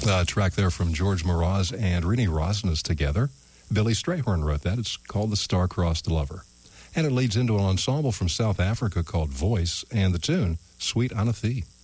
track there from George Mraz and Rini Rosnes together. Billy Strayhorn wrote that. It's called The Star-Crossed Lover. And it leads into an ensemble from South Africa called Voice, and the tune, Sweet Anathee.